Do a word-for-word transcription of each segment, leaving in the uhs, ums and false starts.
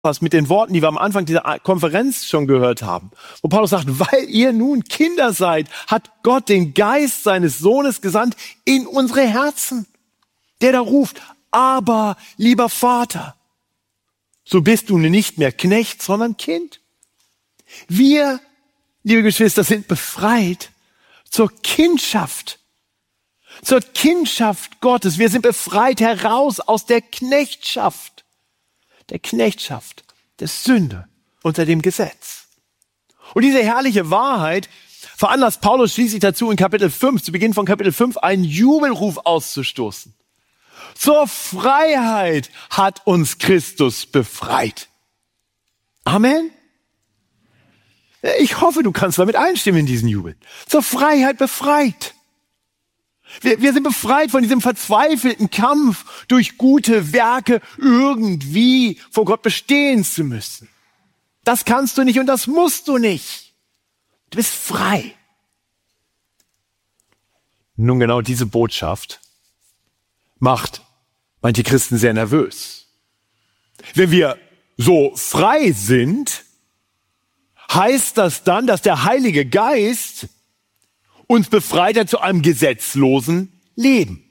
mit den Worten, die wir am Anfang dieser Konferenz schon gehört haben, wo Paulus sagt, weil ihr nun Kinder seid, hat Gott den Geist seines Sohnes gesandt in unsere Herzen, der da ruft, aber lieber Vater, so bist du nicht mehr Knecht, sondern Kind. Wir, liebe Geschwister, sind befreit zur Kindschaft, zur Kindschaft Gottes. Wir sind befreit heraus aus der Knechtschaft, der Knechtschaft, der Sünde unter dem Gesetz. Und diese herrliche Wahrheit veranlasst Paulus schließlich dazu, in Kapitel fünf, zu Beginn von Kapitel fünf, einen Jubelruf auszustoßen. Zur Freiheit hat uns Christus befreit. Amen. Ich hoffe, du kannst damit einstimmen in diesen Jubel. Zur Freiheit befreit. Wir, wir sind befreit von diesem verzweifelten Kampf, durch gute Werke irgendwie vor Gott bestehen zu müssen. Das kannst du nicht und das musst du nicht. Du bist frei. Nun, genau diese Botschaft macht manche Christen sehr nervös. Wenn wir so frei sind, heißt das dann, dass der Heilige Geist uns befreit hat zu einem gesetzlosen Leben.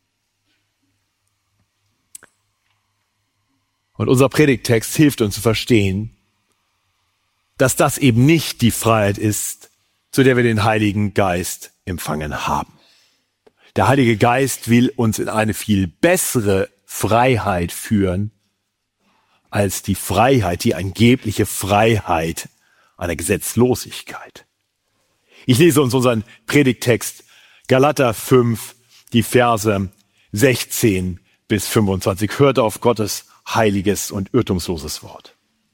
Und unser Predigttext hilft uns zu verstehen, dass das eben nicht die Freiheit ist, zu der wir den Heiligen Geist empfangen haben. Der Heilige Geist will uns in eine viel bessere Freiheit führen, als die Freiheit, die angebliche Freiheit einer Gesetzlosigkeit. Ich lese uns unseren Predigttext Galater fünf, die Verse sechzehn bis fünfundzwanzig. Hört auf Gottes heiliges und irrtumsloses Wort.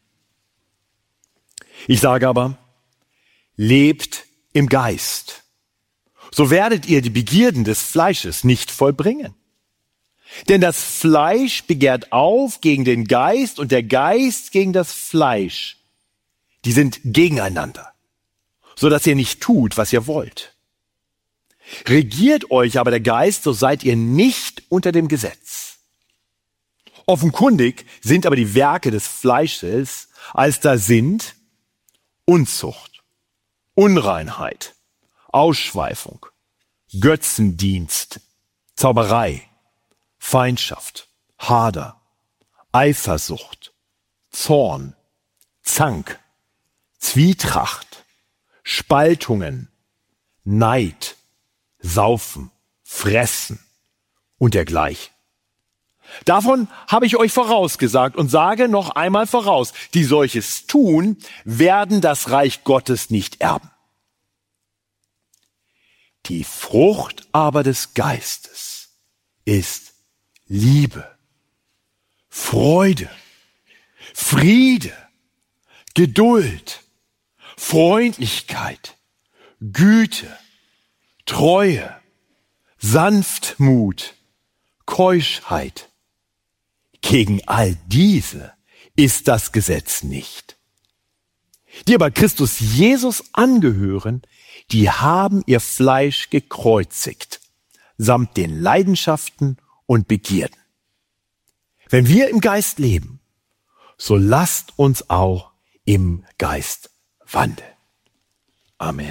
Ich sage aber, lebt im Geist. So werdet ihr die Begierden des Fleisches nicht vollbringen. Denn das Fleisch begehrt auf gegen den Geist und der Geist gegen das Fleisch. Die sind gegeneinander, so dass ihr nicht tut, was ihr wollt. Regiert euch aber der Geist, so seid ihr nicht unter dem Gesetz. Offenkundig sind aber die Werke des Fleisches, als da sind Unzucht, Unreinheit, Ausschweifung, Götzendienst, Zauberei, Feindschaft, Hader, Eifersucht, Zorn, Zank, Zwietracht, Spaltungen, Neid, Saufen, Fressen und dergleichen. Davon habe ich euch vorausgesagt und sage noch einmal voraus, die solches tun, werden das Reich Gottes nicht erben. Die Frucht aber des Geistes ist Liebe, Freude, Friede, Geduld, Freundlichkeit, Güte, Treue, Sanftmut, Keuschheit. Gegen all diese ist das Gesetz nicht. Die aber Christus Jesus angehören, die haben ihr Fleisch gekreuzigt, samt den Leidenschaften und Begierden. Wenn wir im Geist leben, so lasst uns auch im Geist wandeln. Amen.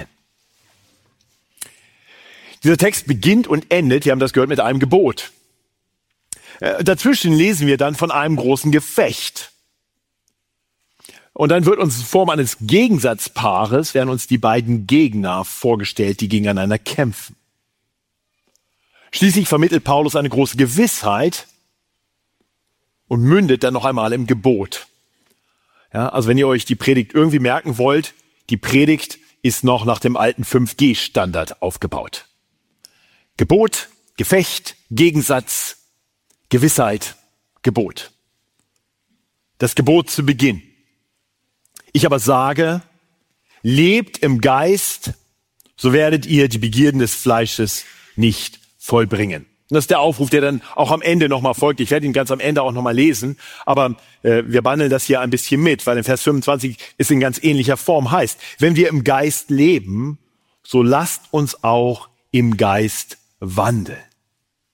Dieser Text beginnt und endet, wir haben das gehört, mit einem Gebot. Dazwischen lesen wir dann von einem großen Gefecht. Und dann wird uns in Form eines Gegensatzpaares, werden uns die beiden Gegner vorgestellt, die gegeneinander kämpfen. Schließlich vermittelt Paulus eine große Gewissheit und mündet dann noch einmal im Gebot. Ja, also wenn ihr euch die Predigt irgendwie merken wollt, die Predigt ist noch nach dem alten fünf G Standard aufgebaut. Gebot, Gefecht, Gegensatz, Gewissheit, Gebot. Das Gebot zu Beginn. Ich aber sage, lebt im Geist, so werdet ihr die Begierden des Fleisches nicht vollbringen. Und das ist der Aufruf, der dann auch am Ende nochmal folgt. Ich werde ihn ganz am Ende auch nochmal lesen, aber äh, wir bandeln das hier ein bisschen mit, weil in Vers fünfundzwanzig es in ganz ähnlicher Form heißt, wenn wir im Geist leben, so lasst uns auch im Geist wandeln.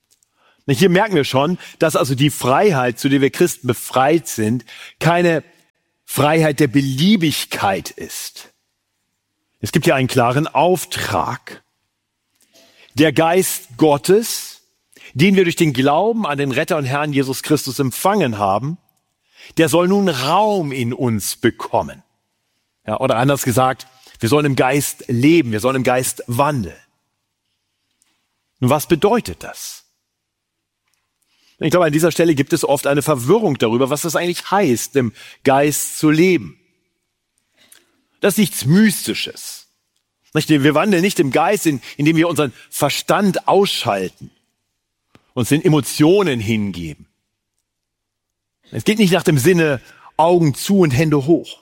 Hier merken wir schon, dass also die Freiheit, zu der wir Christen befreit sind, keine Freiheit der Beliebigkeit ist. Es gibt ja einen klaren Auftrag. Der Geist Gottes, den wir durch den Glauben an den Retter und Herrn Jesus Christus empfangen haben, der soll nun Raum in uns bekommen. Ja, oder anders gesagt, wir sollen im Geist leben, wir sollen im Geist wandeln. Nun, was bedeutet das? Ich glaube, an dieser Stelle gibt es oft eine Verwirrung darüber, was das eigentlich heißt, im Geist zu leben. Das ist nichts Mystisches. Wir wandeln nicht im Geist, indem wir unseren Verstand ausschalten, uns den Emotionen hingeben. Es geht nicht nach dem Sinne Augen zu und Hände hoch.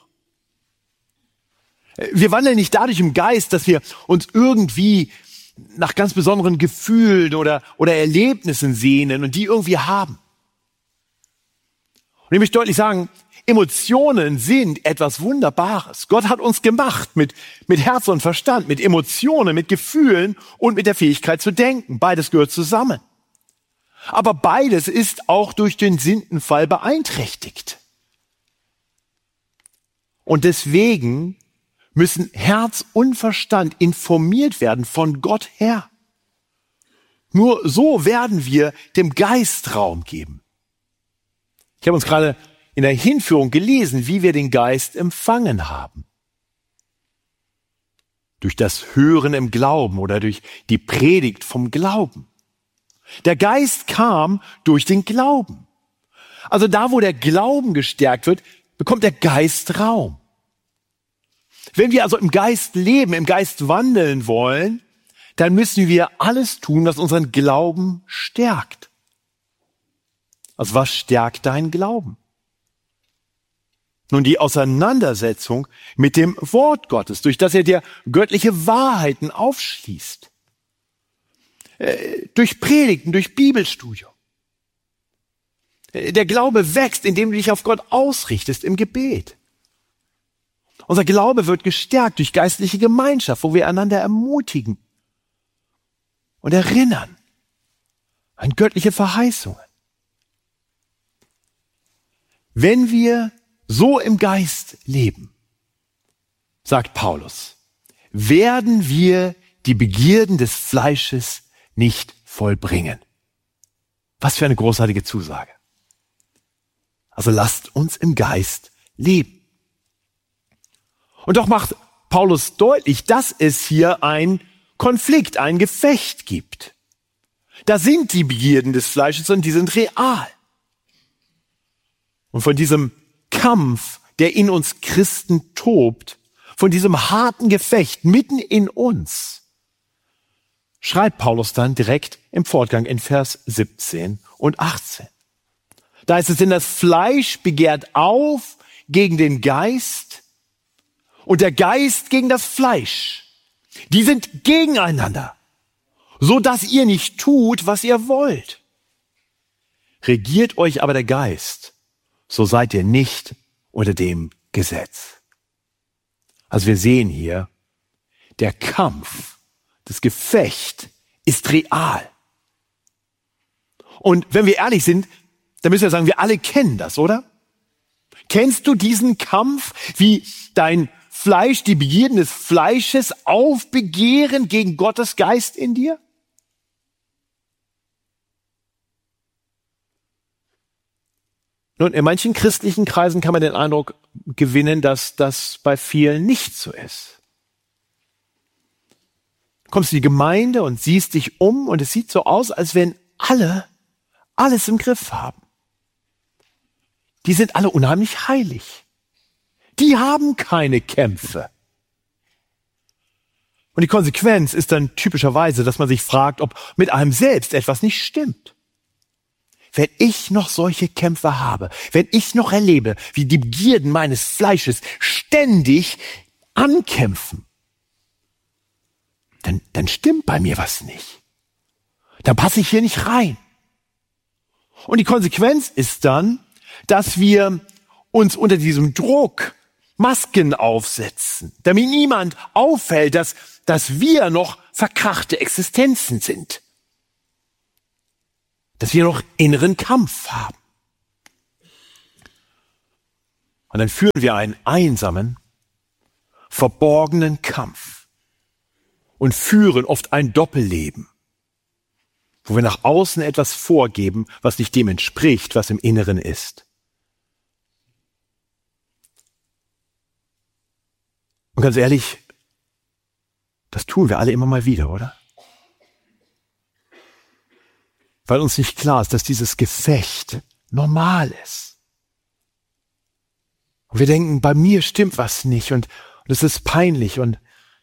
Wir wandeln nicht dadurch im Geist, dass wir uns irgendwie nach ganz besonderen Gefühlen oder, oder Erlebnissen sehnen und die irgendwie haben. Und ich möchte deutlich sagen, Emotionen sind etwas Wunderbares. Gott hat uns gemacht mit, mit Herz und Verstand, mit Emotionen, mit Gefühlen und mit der Fähigkeit zu denken. Beides gehört zusammen. Aber beides ist auch durch den Sündenfall beeinträchtigt. Und deswegen müssen Herz und Verstand informiert werden von Gott her. Nur so werden wir dem Geist Raum geben. Ich habe uns gerade in der Hinführung gelesen, wie wir den Geist empfangen haben. Durch das Hören im Glauben oder durch die Predigt vom Glauben. Der Geist kam durch den Glauben. Also da, wo der Glauben gestärkt wird, bekommt der Geist Raum. Wenn wir also im Geist leben, im Geist wandeln wollen, dann müssen wir alles tun, was unseren Glauben stärkt. Also was stärkt deinen Glauben? Nun, die Auseinandersetzung mit dem Wort Gottes, durch das er dir göttliche Wahrheiten aufschließt. Äh, durch Predigten, durch Bibelstudium. Äh, der Glaube wächst, indem du dich auf Gott ausrichtest im Gebet. Unser Glaube wird gestärkt durch geistliche Gemeinschaft, wo wir einander ermutigen und erinnern an göttliche Verheißungen. Wenn wir so im Geist leben, sagt Paulus, werden wir die Begierden des Fleisches nicht vollbringen. Was für eine großartige Zusage. Also lasst uns im Geist leben. Und doch macht Paulus deutlich, dass es hier ein Konflikt, ein Gefecht gibt. Da sind die Begierden des Fleisches und die sind real. Und von diesem Kampf, der in uns Christen tobt, von diesem harten Gefecht mitten in uns, schreibt Paulus dann direkt im Fortgang in Vers siebzehn und achtzehn. Da heißt es, denn das Fleisch begehrt auf gegen den Geist und der Geist gegen das Fleisch. Die sind gegeneinander, so dass ihr nicht tut, was ihr wollt. Regiert euch aber der Geist, so seid ihr nicht unter dem Gesetz. Also wir sehen hier, der Kampf, das Gefecht ist real. Und wenn wir ehrlich sind, dann müssen wir sagen, wir alle kennen das, oder? Kennst du diesen Kampf, wie dein Fleisch, die Begierden des Fleisches aufbegehren gegen Gottes Geist in dir? Nun, in manchen christlichen Kreisen kann man den Eindruck gewinnen, dass das bei vielen nicht so ist. Du kommst in die Gemeinde und siehst dich um und es sieht so aus, als wenn alle alles im Griff haben. Die sind alle unheimlich heilig. Die haben keine Kämpfe. Und die Konsequenz ist dann typischerweise, dass man sich fragt, ob mit einem selbst etwas nicht stimmt. Wenn ich noch solche Kämpfe habe, wenn ich noch erlebe, wie die Begierden meines Fleisches ständig ankämpfen, dann, dann stimmt bei mir was nicht. Dann passe ich hier nicht rein. Und die Konsequenz ist dann, dass wir uns unter diesem Druck Masken aufsetzen, damit niemand auffällt, dass, dass wir noch verkrachte Existenzen sind. Dass wir noch inneren Kampf haben. Und dann führen wir einen einsamen, verborgenen Kampf und führen oft ein Doppelleben, wo wir nach außen etwas vorgeben, was nicht dem entspricht, was im Inneren ist. Und ganz ehrlich, das tun wir alle immer mal wieder, oder? Weil uns nicht klar ist, dass dieses Gefecht normal ist. Und wir denken, bei mir stimmt was nicht und es ist peinlich und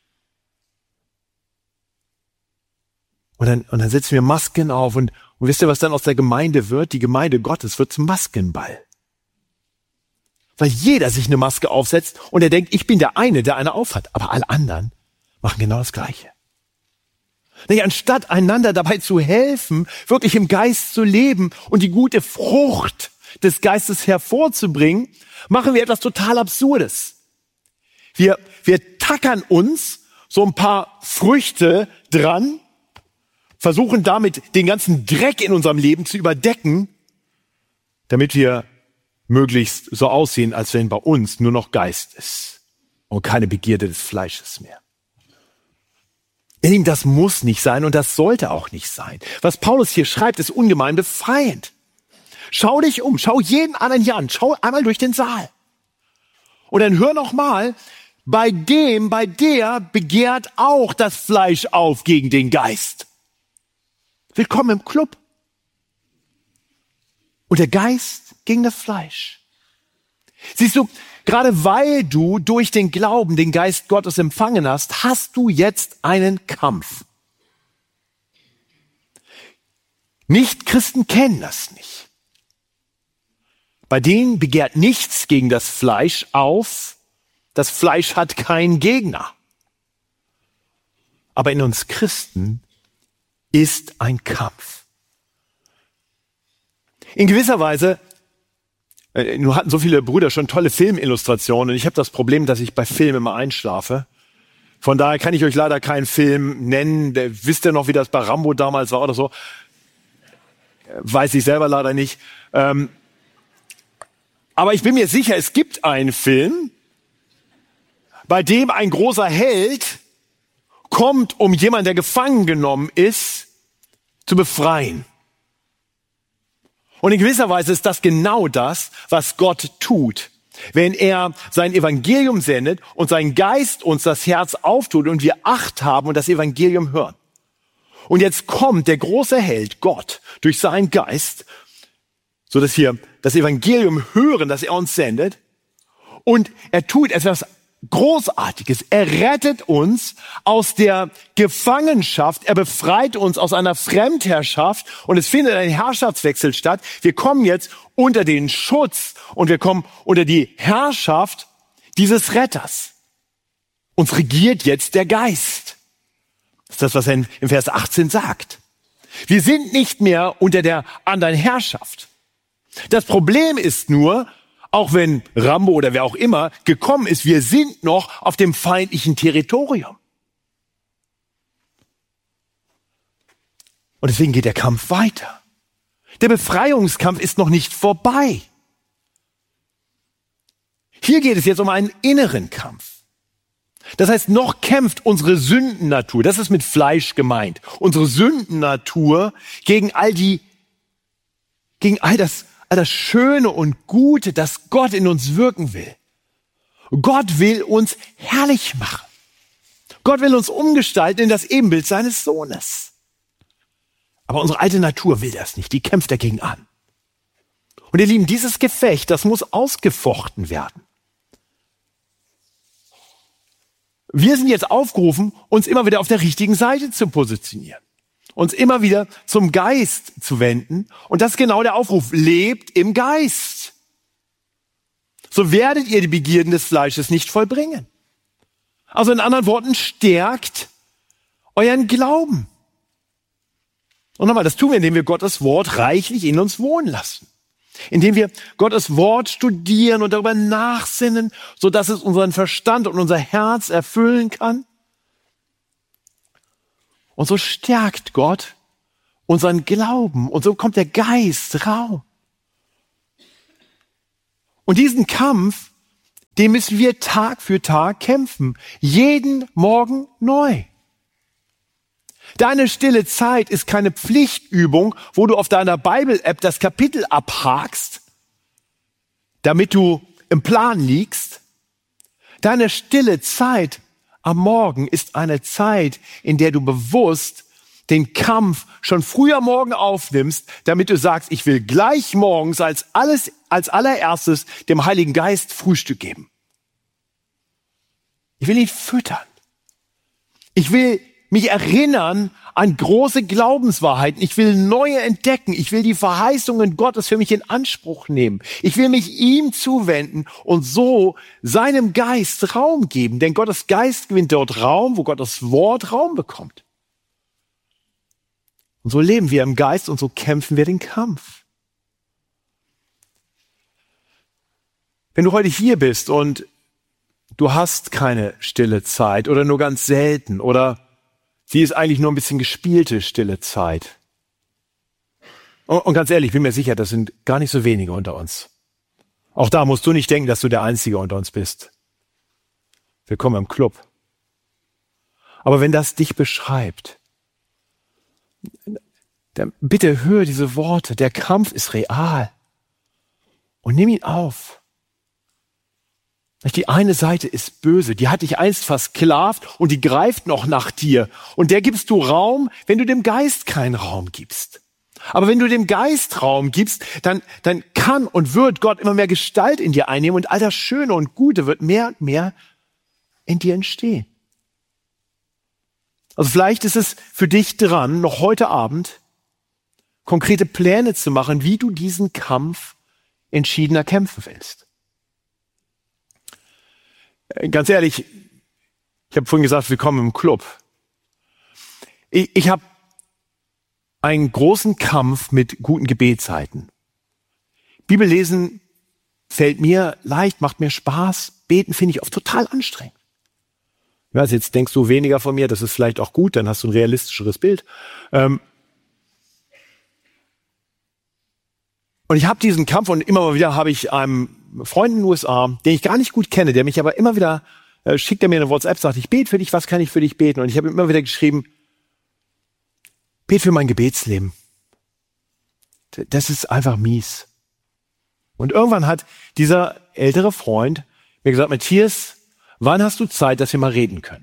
Und dann, und dann setzen wir Masken auf und, und wisst ihr, was dann aus der Gemeinde wird? Die Gemeinde Gottes wird zum Maskenball. Weil jeder sich eine Maske aufsetzt und er denkt, ich bin der eine, der eine aufhat. Aber alle anderen machen genau das Gleiche. Nicht, anstatt einander dabei zu helfen, wirklich im Geist zu leben und die gute Frucht des Geistes hervorzubringen, machen wir etwas total Absurdes. Wir, wir tackern uns so ein paar Früchte dran, versuchen damit den ganzen Dreck in unserem Leben zu überdecken, damit wir möglichst so aussehen, als wenn bei uns nur noch Geist ist und keine Begierde des Fleisches mehr. Ihr Lieben, das muss nicht sein und das sollte auch nicht sein. Was Paulus hier schreibt, ist ungemein befreiend. Schau dich um, schau jeden anderen hier an, schau einmal durch den Saal. Und dann hör noch mal, bei dem, bei der begehrt auch das Fleisch auf gegen den Geist. Willkommen im Club. Und der Geist gegen das Fleisch. Siehst du, gerade weil du durch den Glauben den Geist Gottes empfangen hast, hast du jetzt einen Kampf. Nichtchristen kennen das nicht. Bei denen begehrt nichts gegen das Fleisch auf. Das Fleisch hat keinen Gegner. Aber in uns Christen ist ein Kampf. In gewisser Weise, äh, nun hatten so viele Brüder schon tolle Filmillustrationen und ich habe das Problem, dass ich bei Filmen immer einschlafe. Von daher kann ich euch leider keinen Film nennen. Der, wisst ihr noch, wie das bei Rambo damals war oder so? Weiß ich selber leider nicht. Ähm, aber ich bin mir sicher, es gibt einen Film, bei dem ein großer Held kommt, um jemanden, der gefangen genommen ist, zu befreien. Und in gewisser Weise ist das genau das, was Gott tut, wenn er sein Evangelium sendet und sein Geist uns das Herz auftut und wir Acht haben und das Evangelium hören. Und jetzt kommt der große Held, Gott, durch seinen Geist, so dass wir das Evangelium hören, das er uns sendet. Und er tut etwas Großartiges. Er rettet uns aus der Gefangenschaft. Er befreit uns aus einer Fremdherrschaft. Und es findet ein Herrschaftswechsel statt. Wir kommen jetzt unter den Schutz und wir kommen unter die Herrschaft dieses Retters. Uns regiert jetzt der Geist. Das ist das, was er im Vers achtzehn sagt. Wir sind nicht mehr unter der anderen Herrschaft. Das Problem ist nur, auch wenn Rambo oder wer auch immer gekommen ist, wir sind noch auf dem feindlichen Territorium. Und deswegen geht der Kampf weiter. Der Befreiungskampf ist noch nicht vorbei. Hier geht es jetzt um einen inneren Kampf. Das heißt, noch kämpft unsere Sündennatur, das ist mit Fleisch gemeint, unsere Sündennatur gegen all die, gegen all das, all das Schöne und Gute, das Gott in uns wirken will. Gott will uns herrlich machen. Gott will uns umgestalten in das Ebenbild seines Sohnes. Aber unsere alte Natur will das nicht, die kämpft dagegen an. Und ihr Lieben, dieses Gefecht, das muss ausgefochten werden. Wir sind jetzt aufgerufen, uns immer wieder auf der richtigen Seite zu positionieren. Uns immer wieder zum Geist zu wenden. Und das ist genau der Aufruf. Lebt im Geist. So werdet ihr die Begierden des Fleisches nicht vollbringen. Also in anderen Worten, stärkt euren Glauben. Und nochmal, das tun wir, indem wir Gottes Wort reichlich in uns wohnen lassen. Indem wir Gottes Wort studieren und darüber nachsinnen, sodass es unseren Verstand und unser Herz erfüllen kann. Und so stärkt Gott unseren Glauben und so kommt der Geist Raum. Und diesen Kampf den müssen wir Tag für Tag kämpfen. Jeden Morgen neu. Deine stille Zeit ist keine Pflichtübung, wo du auf deiner Bible-App das Kapitel abhakst, damit du im Plan liegst. Deine stille Zeit am Morgen ist eine Zeit, in der du bewusst den Kampf schon früh am Morgen aufnimmst, damit du sagst, ich will gleich morgens als alles, als allererstes dem Heiligen Geist Frühstück geben. Ich will ihn füttern. Ich will mich erinnern an große Glaubenswahrheiten. Ich will neue entdecken. Ich will die Verheißungen Gottes für mich in Anspruch nehmen. Ich will mich ihm zuwenden und so seinem Geist Raum geben. Denn Gottes Geist gewinnt dort Raum, wo Gottes Wort Raum bekommt. Und so leben wir im Geist und so kämpfen wir den Kampf. Wenn du heute hier bist und du hast keine stille Zeit oder nur ganz selten oder sie ist eigentlich nur ein bisschen gespielte stille Zeit. Und, und ganz ehrlich, ich bin mir sicher, das sind gar nicht so wenige unter uns. Auch da musst du nicht denken, dass du der Einzige unter uns bist. Willkommen im Club. Aber wenn das dich beschreibt, dann bitte höre diese Worte. Der Kampf ist real. Und nimm ihn auf. Die eine Seite ist böse, die hat dich einst versklavt und die greift noch nach dir. Und der gibst du Raum, wenn du dem Geist keinen Raum gibst. Aber wenn du dem Geist Raum gibst, dann, dann kann und wird Gott immer mehr Gestalt in dir einnehmen und all das Schöne und Gute wird mehr und mehr in dir entstehen. Also vielleicht ist es für dich dran, noch heute Abend konkrete Pläne zu machen, wie du diesen Kampf entschiedener kämpfen willst. Ganz ehrlich, ich habe vorhin gesagt, willkommen im Club. Ich, ich habe einen großen Kampf mit guten Gebetszeiten. Bibellesen fällt mir leicht, macht mir Spaß. Beten finde ich oft total anstrengend. Ich weiß, jetzt denkst du weniger von mir, das ist vielleicht auch gut, dann hast du ein realistischeres Bild. Ähm und ich habe diesen Kampf und immer mal wieder habe ich einem Freund in den U S A, den ich gar nicht gut kenne, der mich aber immer wieder, äh, schickt er mir eine WhatsApp, sagt, ich bete für dich, was kann ich für dich beten? Und ich habe ihm immer wieder geschrieben, bete für mein Gebetsleben. Das ist einfach mies. Und irgendwann hat dieser ältere Freund mir gesagt, Matthias, wann hast du Zeit, dass wir mal reden können?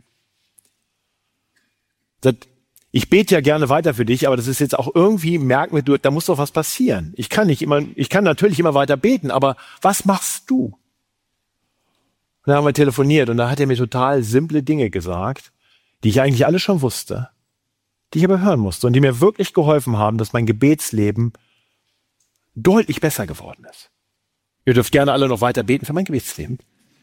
Sagt, ich bete ja gerne weiter für dich, aber das ist jetzt auch irgendwie, merken wir, du, da muss doch was passieren. Ich kann nicht immer, ich kann natürlich immer weiter beten, aber was machst du? Und dann haben wir telefoniert und da hat er mir total simple Dinge gesagt, die ich eigentlich alle schon wusste, die ich aber hören musste und die mir wirklich geholfen haben, dass mein Gebetsleben deutlich besser geworden ist. Ihr dürft gerne alle noch weiter beten für mein Gebetsleben.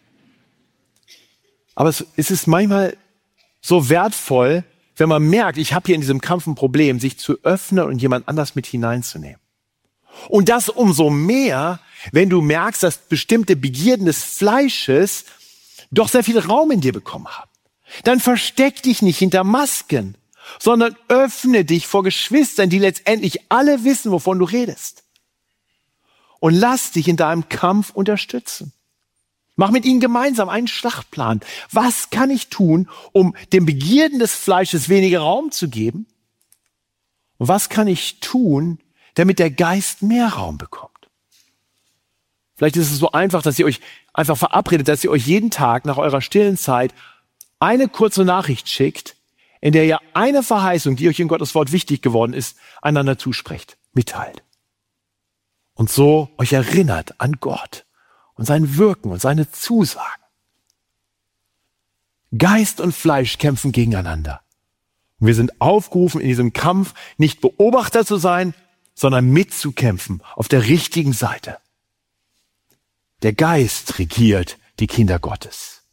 Aber es, es ist manchmal so wertvoll, wenn man merkt, ich habe hier in diesem Kampf ein Problem, sich zu öffnen und jemand anders mit hineinzunehmen. Und das umso mehr, wenn du merkst, dass bestimmte Begierden des Fleisches doch sehr viel Raum in dir bekommen haben. Dann versteck dich nicht hinter Masken, sondern öffne dich vor Geschwistern, die letztendlich alle wissen, wovon du redest. Und lass dich in deinem Kampf unterstützen. Mach mit ihnen gemeinsam einen Schlachtplan. Was kann ich tun, um dem Begierden des Fleisches weniger Raum zu geben? Und was kann ich tun, damit der Geist mehr Raum bekommt? Vielleicht ist es so einfach, dass ihr euch einfach verabredet, dass ihr euch jeden Tag nach eurer stillen Zeit eine kurze Nachricht schickt, in der ihr eine Verheißung, die euch in Gottes Wort wichtig geworden ist, einander zusprecht, mitteilt. Und so euch erinnert an Gott und sein Wirken und seine Zusagen. Geist und Fleisch kämpfen gegeneinander. Und wir sind aufgerufen, in diesem Kampf nicht Beobachter zu sein, sondern mitzukämpfen auf der richtigen Seite. Der Geist regiert die Kinder Gottes.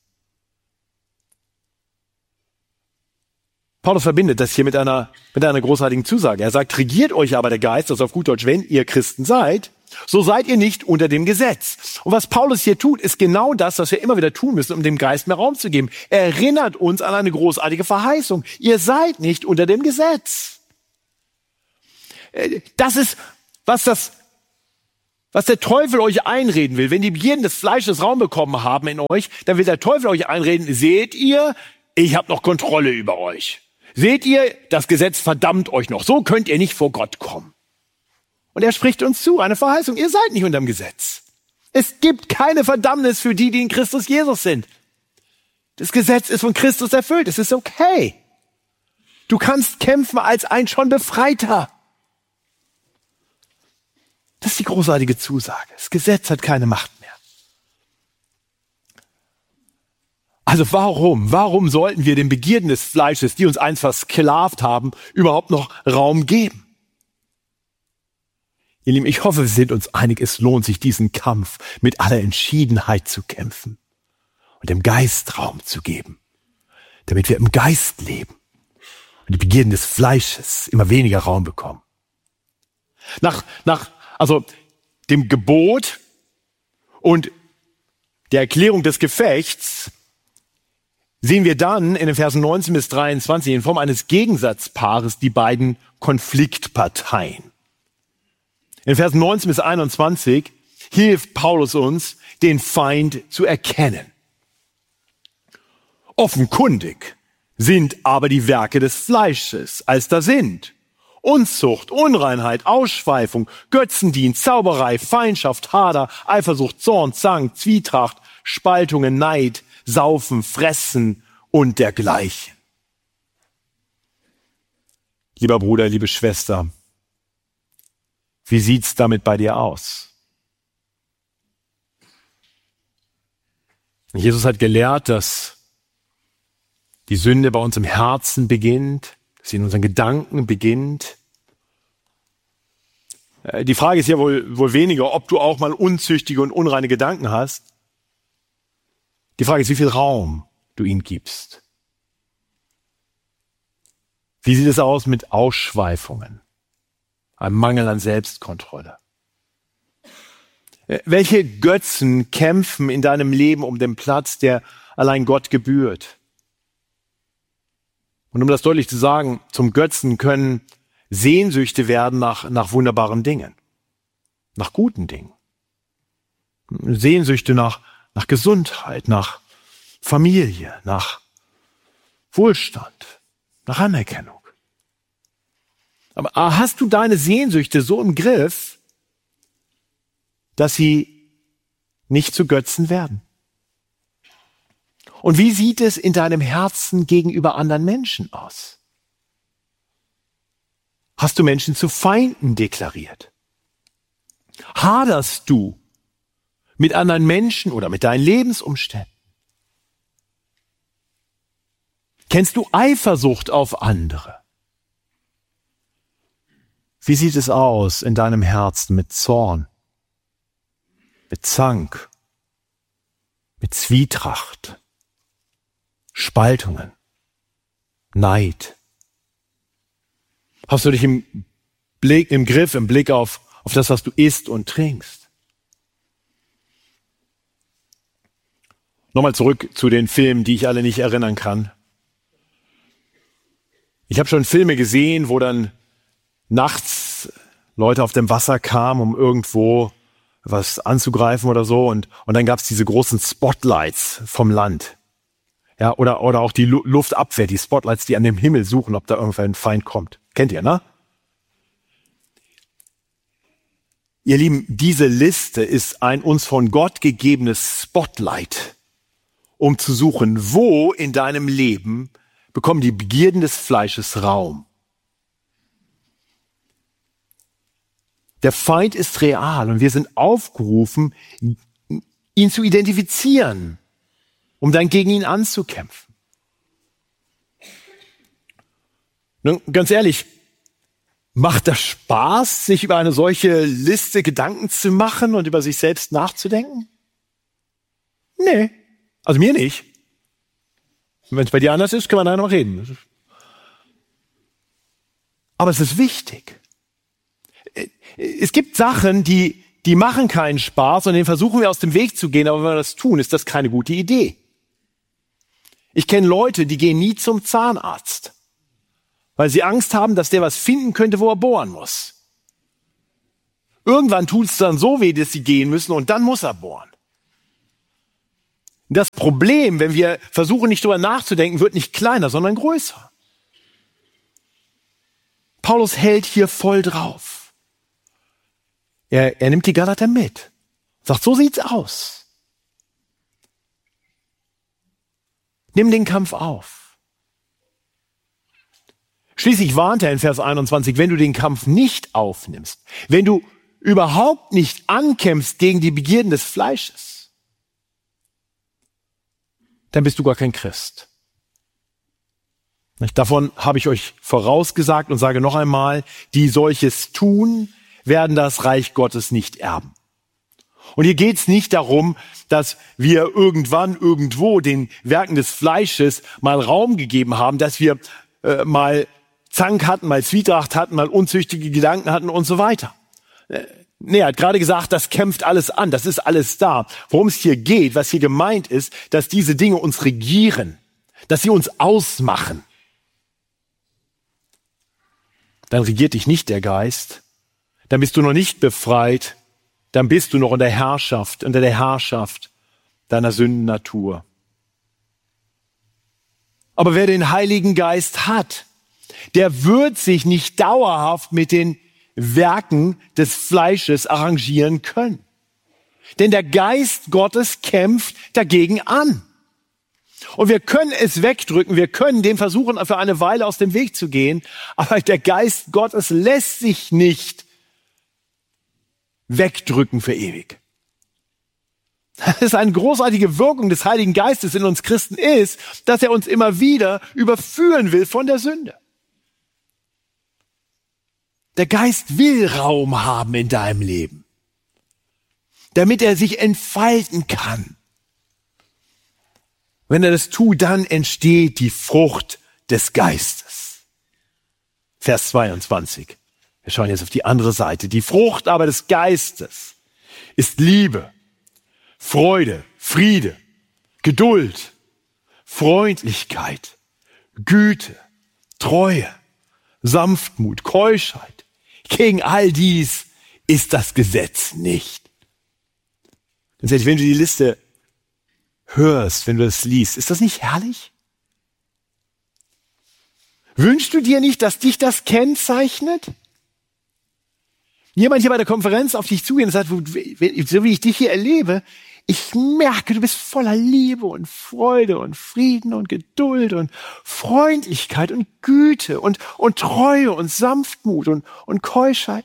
Paulus verbindet das hier mit einer, mit einer großartigen Zusage. Er sagt, regiert euch aber der Geist, also auf gut Deutsch, wenn ihr Christen seid, so seid ihr nicht unter dem Gesetz. Und was Paulus hier tut, ist genau das, was wir immer wieder tun müssen, um dem Geist mehr Raum zu geben. Er erinnert uns an eine großartige Verheißung. Ihr seid nicht unter dem Gesetz. Das ist, was das Was der Teufel euch einreden will, wenn die Begierden des Fleisches Raum bekommen haben in euch, dann will der Teufel euch einreden, seht ihr, ich habe noch Kontrolle über euch. Seht ihr, das Gesetz verdammt euch noch. So könnt ihr nicht vor Gott kommen. Und er spricht uns zu, eine Verheißung, ihr seid nicht unterm Gesetz. Es gibt keine Verdammnis für die, die in Christus Jesus sind. Das Gesetz ist von Christus erfüllt, es ist okay. Du kannst kämpfen als ein schon Befreiter. Das ist die großartige Zusage. Das Gesetz hat keine Macht mehr. Also warum, warum sollten wir den Begierden des Fleisches, die uns einst versklavt haben, überhaupt noch Raum geben? Ihr Lieben, ich hoffe, wir sind uns einig, es lohnt sich, diesen Kampf mit aller Entschiedenheit zu kämpfen und dem Geist Raum zu geben, damit wir im Geist leben und die Begierden des Fleisches immer weniger Raum bekommen. Nach, nach Also dem Gebot und der Erklärung des Gefechts sehen wir dann in den Versen neunzehn bis dreiundzwanzig in Form eines Gegensatzpaares die beiden Konfliktparteien. In Versen neunzehn bis einundzwanzig hilft Paulus uns, den Feind zu erkennen. Offenkundig sind aber die Werke des Fleisches, als da sind Unzucht, Unreinheit, Ausschweifung, Götzendienst, Zauberei, Feindschaft, Hader, Eifersucht, Zorn, Zank, Zwietracht, Spaltungen, Neid, Saufen, Fressen und dergleichen. Lieber Bruder, liebe Schwester, wie sieht's damit bei dir aus? Jesus hat gelehrt, dass die Sünde bei uns im Herzen beginnt, dass sie in unseren Gedanken beginnt. Die Frage ist ja wohl, wohl weniger, ob du auch mal unzüchtige und unreine Gedanken hast. Die Frage ist, wie viel Raum du ihnen gibst. Wie sieht es aus mit Ausschweifungen, einem Mangel an Selbstkontrolle? Welche Götzen kämpfen in deinem Leben um den Platz, der allein Gott gebührt? Und um das deutlich zu sagen, zum Götzen können Sehnsüchte werden nach, nach wunderbaren Dingen, nach guten Dingen. Sehnsüchte nach, nach Gesundheit, nach Familie, nach Wohlstand, nach Anerkennung. Aber hast du deine Sehnsüchte so im Griff, dass sie nicht zu Götzen werden? Und wie sieht es in deinem Herzen gegenüber anderen Menschen aus? Hast du Menschen zu Feinden deklariert? Haderst du mit anderen Menschen oder mit deinen Lebensumständen? Kennst du Eifersucht auf andere? Wie sieht es aus in deinem Herzen mit Zorn, mit Zank, mit Zwietracht, Spaltungen, Neid? Hast du dich im Blick, im Griff, im Blick auf, auf das, was du isst und trinkst? Nochmal zurück zu den Filmen, die ich alle nicht erinnern kann. Ich habe schon Filme gesehen, wo dann nachts Leute auf dem Wasser kamen, um irgendwo was anzugreifen oder so. Und, und dann gab es diese großen Spotlights vom Land. Ja, oder, oder auch die Lu- Luftabwehr, die Spotlights, die an dem Himmel suchen, ob da irgendwann ein Feind kommt. Kennt ihr, ne? Ihr Lieben, diese Liste ist ein uns von Gott gegebenes Spotlight, um zu suchen, wo in deinem Leben bekommen die Begierden des Fleisches Raum. Der Feind ist real und wir sind aufgerufen, ihn zu identifizieren, um dann gegen ihn anzukämpfen. Nun, ganz ehrlich, macht das Spaß, sich über eine solche Liste Gedanken zu machen und über sich selbst nachzudenken? Nee, also mir nicht. Wenn es bei dir anders ist, können wir da noch reden. Aber es ist wichtig. Es gibt Sachen, die, die machen keinen Spaß und denen versuchen wir aus dem Weg zu gehen, aber wenn wir das tun, ist das keine gute Idee. Ich kenne Leute, die gehen nie zum Zahnarzt, weil sie Angst haben, dass der was finden könnte, wo er bohren muss. irgendwann tut es dann so weh, dass sie gehen müssen und dann muss er bohren. Das Problem, wenn wir versuchen, nicht drüber nachzudenken, wird nicht kleiner, sondern größer. Paulus hält hier voll drauf. Er, er nimmt die Galater mit. Sagt, so sieht's aus. Nimm den Kampf auf. Schließlich warnt er in Vers einundzwanzig, wenn du den Kampf nicht aufnimmst, wenn du überhaupt nicht ankämpfst gegen die Begierden des Fleisches, dann bist du gar kein Christ. Davon habe ich euch vorausgesagt und sage noch einmal, die solches tun, werden das Reich Gottes nicht erben. Und hier geht es nicht darum, dass wir irgendwann irgendwo den Werken des Fleisches mal Raum gegeben haben, dass wir äh, mal Zank hatten, mal Zwietracht hatten, mal unzüchtige Gedanken hatten und so weiter. Äh, nee, er hat gerade gesagt, das kämpft alles an, das ist alles da. Worum es hier geht, was hier gemeint ist, dass diese Dinge uns regieren, dass sie uns ausmachen. Dann regiert dich nicht der Geist, dann bist du noch nicht befreit, dann bist du noch in der Herrschaft, unter der Herrschaft deiner Sündennatur. Aber wer den Heiligen Geist hat, der wird sich nicht dauerhaft mit den Werken des Fleisches arrangieren können. Denn der Geist Gottes kämpft dagegen an. Und wir können es wegdrücken, wir können dem versuchen, für eine Weile aus dem Weg zu gehen, aber der Geist Gottes lässt sich nicht wegdrücken für ewig. Das ist eine großartige Wirkung des Heiligen Geistes in uns Christen ist, dass er uns immer wieder überführen will von der Sünde. Der Geist will Raum haben in deinem Leben, damit er sich entfalten kann. Wenn er das tut, dann entsteht die Frucht des Geistes. Vers zweiundzwanzig. Wir schauen jetzt auf die andere Seite. Die Frucht aber des Geistes ist Liebe, Freude, Friede, Geduld, Freundlichkeit, Güte, Treue, Sanftmut, Keuschheit. Gegen all dies ist das Gesetz nicht. Wenn du die Liste hörst, wenn du das liest, ist das nicht herrlich? Wünschst du dir nicht, dass dich das kennzeichnet? Jemand hier bei der Konferenz auf dich zugehen und sagt, so wie ich dich hier erlebe, ich merke, du bist voller Liebe und Freude und Frieden und Geduld und Freundlichkeit und Güte und, und Treue und Sanftmut und, und Keuschheit.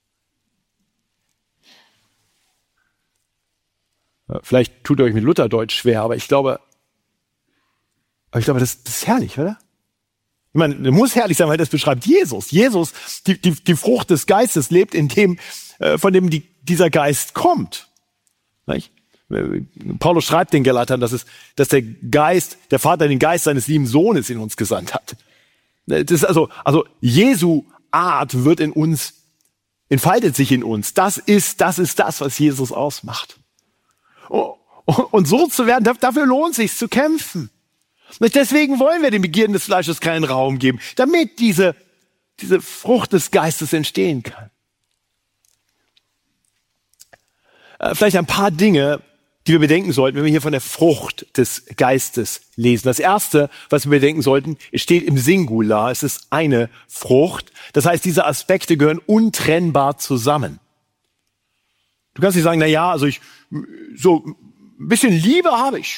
Vielleicht tut ihr euch mit Lutherdeutsch schwer, aber ich glaube, aber ich glaube, das, das ist herrlich, oder? Ich meine, das muss herrlich sein, weil das beschreibt Jesus. Jesus, die, die, die Frucht des Geistes lebt in dem, äh, von dem die, dieser Geist kommt. Nicht? Paulus schreibt den Galatern, dass es, dass der Geist, der Vater den Geist seines lieben Sohnes in uns gesandt hat. Das ist also, also Jesu Art wird in uns, entfaltet sich in uns. Das ist, das ist das, was Jesus ausmacht. Und so zu werden, dafür lohnt es sich zu kämpfen. Deswegen wollen wir den Begierden des Fleisches keinen Raum geben, damit diese, diese Frucht des Geistes entstehen kann. Vielleicht ein paar Dinge, die wir bedenken sollten, wenn wir hier von der Frucht des Geistes lesen. Das erste, was wir bedenken sollten, es steht im Singular, es ist eine Frucht. Das heißt, diese Aspekte gehören untrennbar zusammen. Du kannst nicht sagen, na ja, also ich, so ein bisschen Liebe habe ich.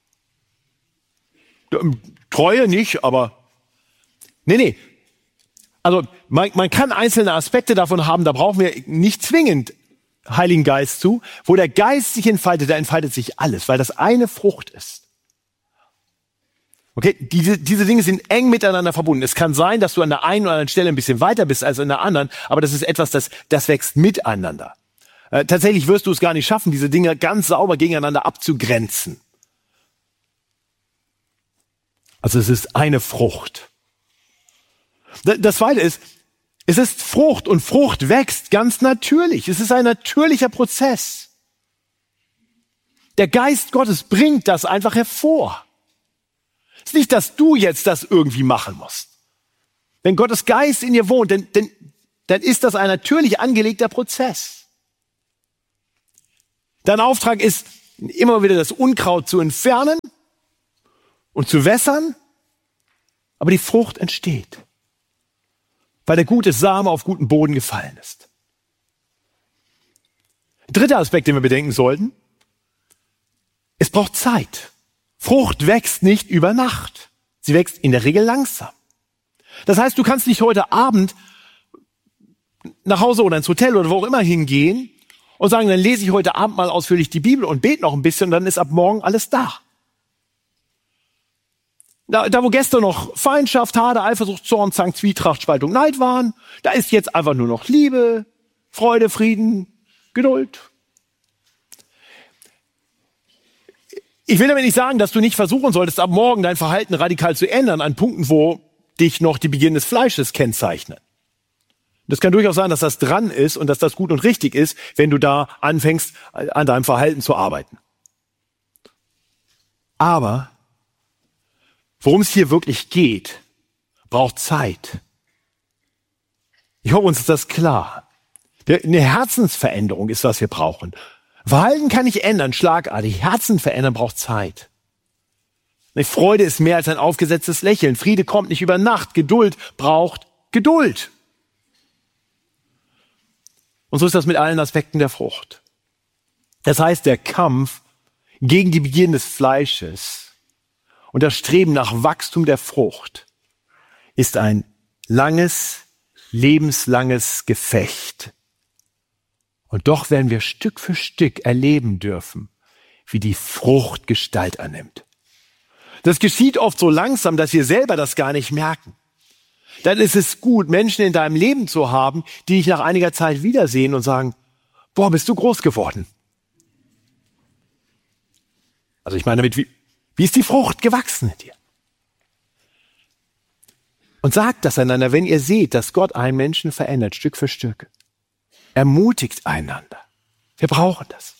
Treue nicht, aber nee, nee. Also man, man kann einzelne Aspekte davon haben, da brauchen wir nicht zwingend Heiligen Geist zu. Wo der Geist sich entfaltet, da entfaltet sich alles, weil das eine Frucht ist. Okay, diese, diese Dinge sind eng miteinander verbunden. Es kann sein, dass du an der einen oder anderen Stelle ein bisschen weiter bist als an der anderen, aber das ist etwas, das, das wächst miteinander. Äh, tatsächlich wirst du es gar nicht schaffen, diese Dinge ganz sauber gegeneinander abzugrenzen. Also es ist eine Frucht. Das Zweite ist, es ist Frucht und Frucht wächst ganz natürlich. Es ist ein natürlicher Prozess. Der Geist Gottes bringt das einfach hervor. Es ist nicht, dass du jetzt das irgendwie machen musst. Wenn Gottes Geist in dir wohnt, dann, dann, dann ist das ein natürlich angelegter Prozess. Dein Auftrag ist, immer wieder das Unkraut zu entfernen und zu wässern, aber die Frucht entsteht, weil der gute Same auf guten Boden gefallen ist. Dritter Aspekt, den wir bedenken sollten: Es braucht Zeit. Frucht wächst nicht über Nacht. Sie wächst in der Regel langsam. Das heißt, du kannst nicht heute Abend nach Hause oder ins Hotel oder wo auch immer hingehen und sagen, dann lese ich heute Abend mal ausführlich die Bibel und bete noch ein bisschen und dann ist ab morgen alles da. Da, da wo gestern noch Feindschaft, Hader, Eifersucht, Zorn, Zank, Zwietracht, Spaltung, Neid waren, da ist jetzt einfach nur noch Liebe, Freude, Frieden, Geduld. Ich will damit nicht sagen, dass du nicht versuchen solltest, ab morgen dein Verhalten radikal zu ändern an Punkten, wo dich noch die Begierde des Fleisches kennzeichnen. Das kann durchaus sein, dass das dran ist und dass das gut und richtig ist, wenn du da anfängst, an deinem Verhalten zu arbeiten. Aber worum es hier wirklich geht, braucht Zeit. Ich hoffe, uns ist das klar. Eine Herzensveränderung ist, was wir brauchen. Verhalten kann ich ändern, schlagartig. Herzen verändern braucht Zeit. Freude ist mehr als ein aufgesetztes Lächeln. Friede kommt nicht über Nacht. Geduld braucht Geduld. Und so ist das mit allen Aspekten der Frucht. Das heißt, der Kampf gegen die Begierden des Fleisches und das Streben nach Wachstum der Frucht ist ein langes, lebenslanges Gefecht. Und doch werden wir Stück für Stück erleben dürfen, wie die Frucht Gestalt annimmt. Das geschieht oft so langsam, dass wir selber das gar nicht merken. Dann ist es gut, Menschen in deinem Leben zu haben, die dich nach einiger Zeit wiedersehen und sagen, boah, bist du groß geworden. Also ich meine damit, wie, wie ist die Frucht gewachsen in dir? Und sagt das einander, wenn ihr seht, dass Gott einen Menschen verändert, Stück für Stück. Ermutigt einander. Wir brauchen das.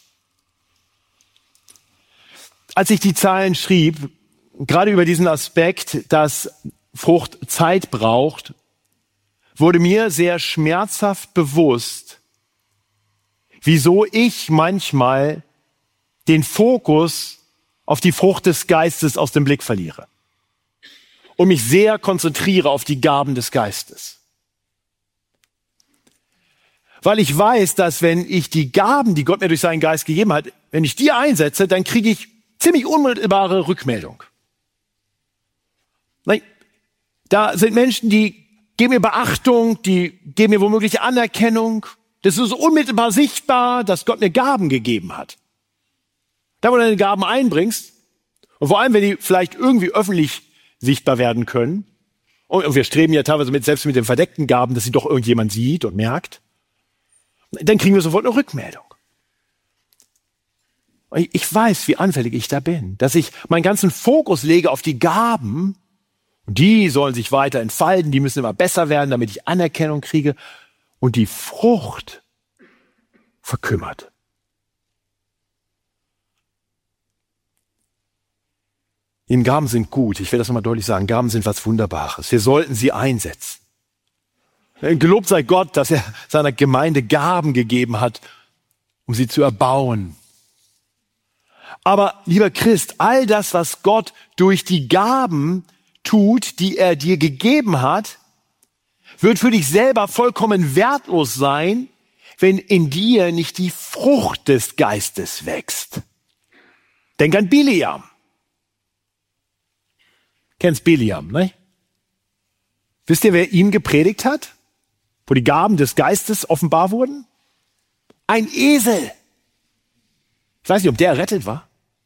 Als ich die Zahlen schrieb, gerade über diesen Aspekt, dass Frucht Zeit braucht, wurde mir sehr schmerzhaft bewusst, wieso ich manchmal den Fokus auf die Frucht des Geistes aus dem Blick verliere und mich sehr konzentriere auf die Gaben des Geistes. Weil ich weiß, dass wenn ich die Gaben, die Gott mir durch seinen Geist gegeben hat, wenn ich die einsetze, dann kriege ich ziemlich unmittelbare Rückmeldung. Da sind Menschen, die geben mir Beachtung, die geben mir womöglich Anerkennung. Das ist unmittelbar sichtbar, dass Gott mir Gaben gegeben hat. Da, wo du deine Gaben einbringst, und vor allem, wenn die vielleicht irgendwie öffentlich sichtbar werden können, und wir streben ja teilweise mit, selbst mit den verdeckten Gaben, dass sie doch irgendjemand sieht und merkt, dann kriegen wir sofort eine Rückmeldung. Ich weiß, wie anfällig ich da bin, dass ich meinen ganzen Fokus lege auf die Gaben, und die sollen sich weiter entfalten, die müssen immer besser werden, damit ich Anerkennung kriege, und die Frucht verkümmert. Die Gaben sind gut, ich will das nochmal deutlich sagen, Gaben sind was Wunderbares. Wir sollten sie einsetzen. Gelobt sei Gott, dass er seiner Gemeinde Gaben gegeben hat, um sie zu erbauen. Aber, lieber Christ, all das, was Gott durch die Gaben tut, die er dir gegeben hat, wird für dich selber vollkommen wertlos sein, wenn in dir nicht die Frucht des Geistes wächst. Denk an Biliam. Kennst Biliam, ne? Wisst ihr, wer ihm gepredigt hat? Wo die Gaben des Geistes offenbar wurden? Ein Esel. Ich weiß nicht, ob der errettet war.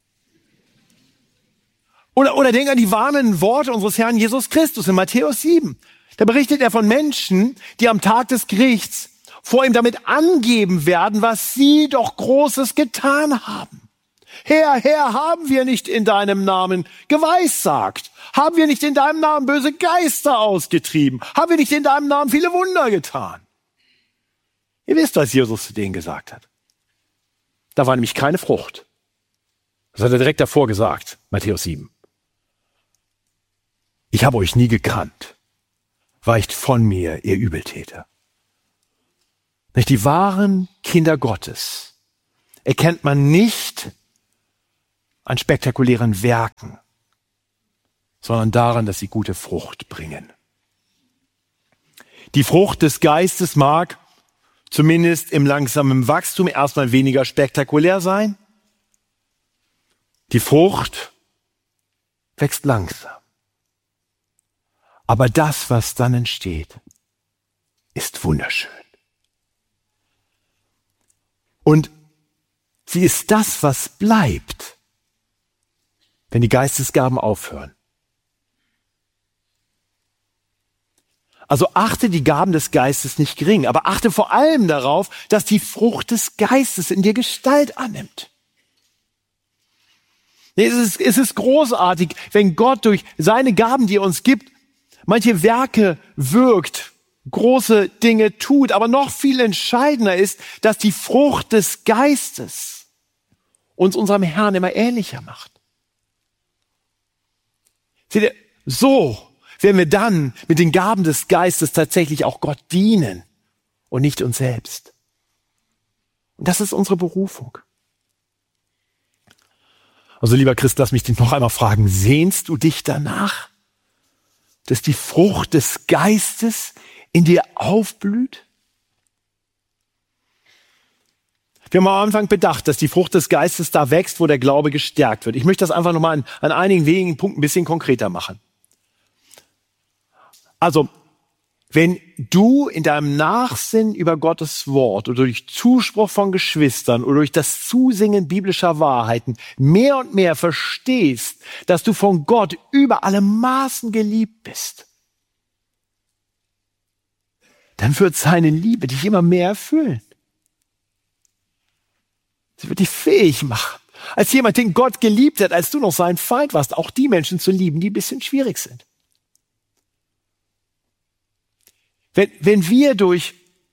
Oder, oder denk an die warnenden Worte unseres Herrn Jesus Christus in Matthäus sieben. Da berichtet er von Menschen, die am Tag des Gerichts vor ihm damit angeben werden, was sie doch Großes getan haben. Herr, Herr, haben wir nicht in deinem Namen geweissagt? Haben wir nicht in deinem Namen böse Geister ausgetrieben? Haben wir nicht in deinem Namen viele Wunder getan? Ihr wisst, was Jesus zu denen gesagt hat. Da war nämlich keine Frucht. Das hat er direkt davor gesagt, Matthäus sieben. Ich habe euch nie gekannt. Weicht von mir, ihr Übeltäter. Nicht die wahren Kinder Gottes erkennt man nicht an spektakulären Werken, sondern daran, dass sie gute Frucht bringen. Die Frucht des Geistes mag zumindest im langsamen Wachstum erstmal weniger spektakulär sein. Die Frucht wächst langsam. Aber das, was dann entsteht, ist wunderschön. Und sie ist das, was bleibt, wenn die Geistesgaben aufhören. Also achte die Gaben des Geistes nicht gering, aber achte vor allem darauf, dass die Frucht des Geistes in dir Gestalt annimmt. Es ist, es ist großartig, wenn Gott durch seine Gaben, die er uns gibt, manche Werke wirkt, große Dinge tut, aber noch viel entscheidender ist, dass die Frucht des Geistes uns unserem Herrn immer ähnlicher macht. Seht ihr, so werden wir dann mit den Gaben des Geistes tatsächlich auch Gott dienen und nicht uns selbst. Und das ist unsere Berufung. Also lieber Christ, lass mich dich noch einmal fragen, sehnst du dich danach, dass die Frucht des Geistes in dir aufblüht? Wir haben am Anfang bedacht, dass die Frucht des Geistes da wächst, wo der Glaube gestärkt wird. Ich möchte das einfach nochmal an, an einigen wenigen Punkten ein bisschen konkreter machen. Also, wenn du in deinem Nachsinn über Gottes Wort oder durch Zuspruch von Geschwistern oder durch das Zusingen biblischer Wahrheiten mehr und mehr verstehst, dass du von Gott über alle Maßen geliebt bist, dann wird seine Liebe dich immer mehr erfüllen. Sie wird dich fähig machen, als jemand, den Gott geliebt hat, als du noch sein Feind warst, auch die Menschen zu lieben, die ein bisschen schwierig sind. Wenn, wenn wir durch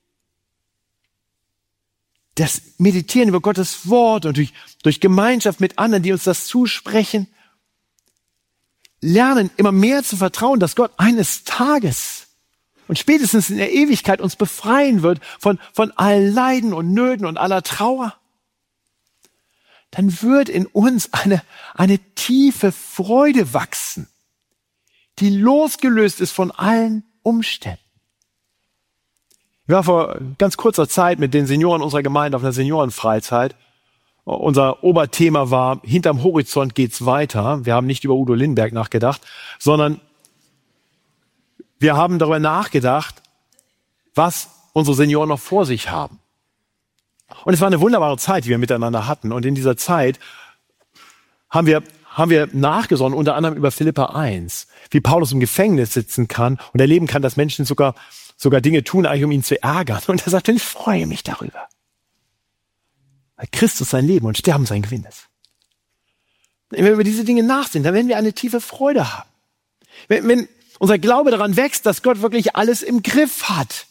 das Meditieren über Gottes Wort und durch, durch Gemeinschaft mit anderen, die uns das zusprechen, lernen, immer mehr zu vertrauen, dass Gott eines Tages und spätestens in der Ewigkeit uns befreien wird von, von allen Leiden und Nöten und aller Trauer, dann wird in uns eine, eine tiefe Freude wachsen, die losgelöst ist von allen Umständen. Ich war vor ganz kurzer Zeit mit den Senioren unserer Gemeinde auf einer Seniorenfreizeit. Unser Oberthema war, hinterm Horizont geht's weiter. Wir haben nicht über Udo Lindenberg nachgedacht, sondern wir haben darüber nachgedacht, was unsere Senioren noch vor sich haben. Und es war eine wunderbare Zeit, die wir miteinander hatten. Und in dieser Zeit haben wir, haben wir nachgesonnen, unter anderem über Philipper eins, wie Paulus im Gefängnis sitzen kann und erleben kann, dass Menschen sogar sogar Dinge tun, eigentlich um ihn zu ärgern. Und er sagt, ich freue mich darüber. Weil Christus sein Leben und Sterben sein Gewinn ist. Wenn wir über diese Dinge nachsinnen, dann werden wir eine tiefe Freude haben. Wenn, wenn unser Glaube daran wächst, dass Gott wirklich alles im Griff hat,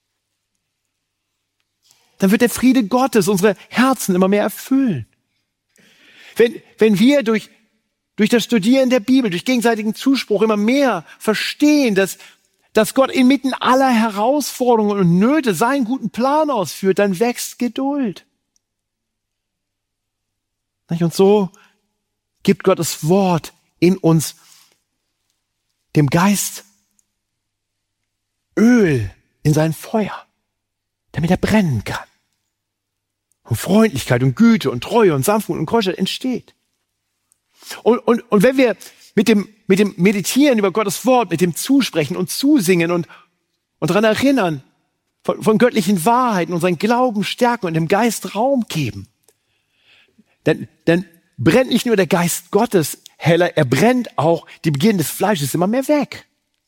dann wird der Friede Gottes unsere Herzen immer mehr erfüllen. Wenn, wenn wir durch, durch das Studieren der Bibel, durch gegenseitigen Zuspruch immer mehr verstehen, dass dass Gott inmitten aller Herausforderungen und Nöte seinen guten Plan ausführt, dann wächst Geduld. Und so gibt Gottes Wort in uns, dem Geist, Öl in sein Feuer, damit er brennen kann. Und Freundlichkeit und Güte und Treue und Sanftmut und Keuschheit entsteht. Und, und, und wenn wir mit dem, mit dem Meditieren über Gottes Wort, mit dem Zusprechen und Zusingen und, und daran erinnern, von, von göttlichen Wahrheiten, unseren Glauben stärken und dem Geist Raum geben, dann, dann brennt nicht nur der Geist Gottes heller, er brennt auch die Begierden des Fleisches immer mehr weg.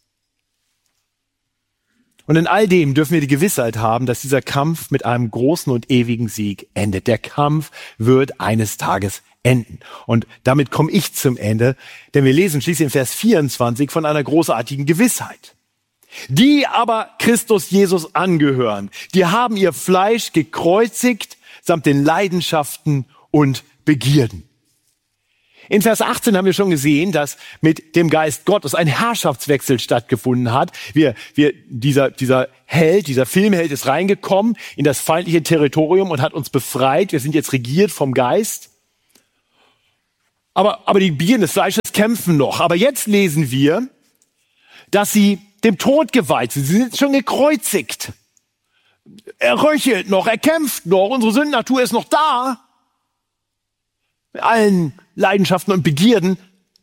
Und in all dem dürfen wir die Gewissheit haben, dass dieser Kampf mit einem großen und ewigen Sieg endet. Der Kampf wird eines Tages enden. Und damit komme ich zum Ende, denn wir lesen schließlich in Vers vierundzwanzig von einer großartigen Gewissheit. Die aber Christus Jesus angehören, die haben ihr Fleisch gekreuzigt samt den Leidenschaften und Begierden. In Vers achtzehn haben wir schon gesehen, dass mit dem Geist Gottes ein Herrschaftswechsel stattgefunden hat. Wir, wir, dieser, dieser Held, dieser Filmheld ist reingekommen in das feindliche Territorium und hat uns befreit. Wir sind jetzt regiert vom Geist. Aber, aber die Begierden des Fleisches kämpfen noch. Aber jetzt lesen wir, dass sie dem Tod geweiht sind. Sie sind schon gekreuzigt. Er röchelt noch, er kämpft noch, unsere Sündennatur ist noch da. Mit allen Leidenschaften und Begierden.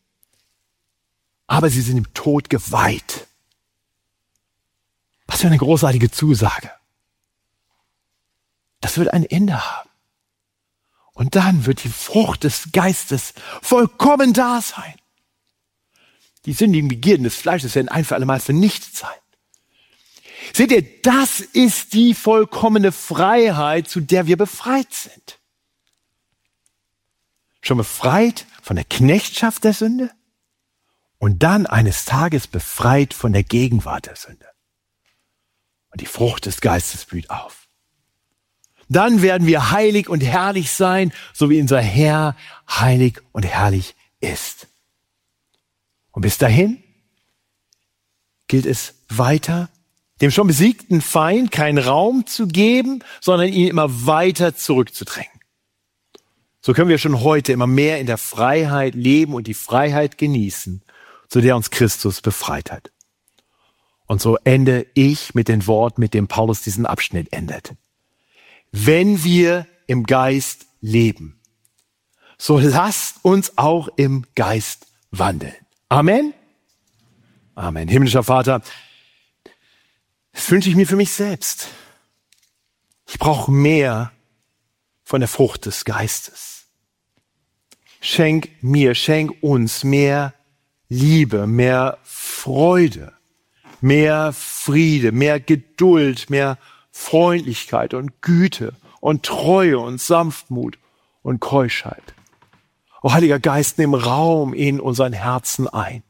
Aber sie sind dem Tod geweiht. Was für eine großartige Zusage. Das wird ein Ende haben. Und dann wird die Frucht des Geistes vollkommen da sein. Die sündigen Begierden des Fleisches werden ein für alle Mal vernichtet sein. Seht ihr, das ist die vollkommene Freiheit, zu der wir befreit sind. Schon befreit von der Knechtschaft der Sünde und dann eines Tages befreit von der Gegenwart der Sünde. Und die Frucht des Geistes blüht auf. Dann werden wir heilig und herrlich sein, so wie unser Herr heilig und herrlich ist. Und bis dahin gilt es weiter, dem schon besiegten Feind keinen Raum zu geben, sondern ihn immer weiter zurückzudrängen. So können wir schon heute immer mehr in der Freiheit leben und die Freiheit genießen, zu der uns Christus befreit hat. Und so ende ich mit den Worten, mit dem Paulus diesen Abschnitt endet. Wenn wir im Geist leben, so lasst uns auch im Geist wandeln. Amen. Amen. Himmlischer Vater, das wünsche ich mir für mich selbst. Ich brauche mehr von der Frucht des Geistes. Schenk mir, schenk uns mehr Liebe, mehr Freude, mehr Friede, mehr Geduld, mehr Freundlichkeit und Güte und Treue und Sanftmut und Keuschheit. O Heiliger Geist, nimm Raum in unseren Herzen ein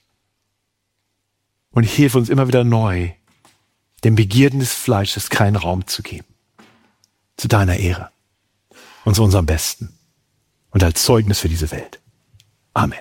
und hilf uns immer wieder neu, den Begierden des Fleisches keinen Raum zu geben. Zu deiner Ehre und zu unserem Besten und als Zeugnis für diese Welt. Amen.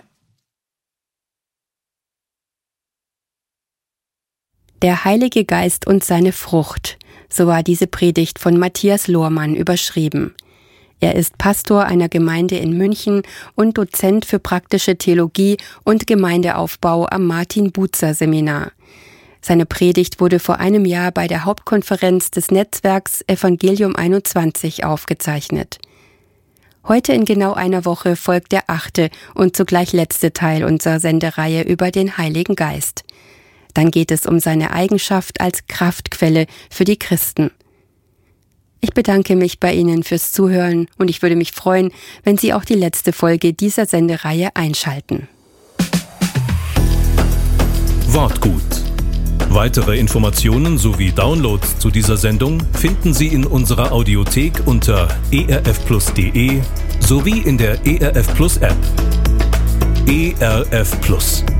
Der Heilige Geist und seine Frucht, so war diese Predigt von Matthias Lohrmann überschrieben. Er ist Pastor einer Gemeinde in München und Dozent für praktische Theologie und Gemeindeaufbau am Martin-Bucer-Seminar. Seine Predigt wurde vor einem Jahr bei der Hauptkonferenz des Netzwerks Evangelium einundzwanzig aufgezeichnet. Heute in genau einer Woche folgt der achte und zugleich letzte Teil unserer Sendereihe über den Heiligen Geist. Dann geht es um seine Eigenschaft als Kraftquelle für die Christen. Ich bedanke mich bei Ihnen fürs Zuhören und ich würde mich freuen, wenn Sie auch die letzte Folge dieser Sendereihe einschalten. Wortgut. Weitere Informationen sowie Downloads zu dieser Sendung finden Sie in unserer Audiothek unter e r f plus punkt d e sowie in der E R F Plus App. E R F Plus.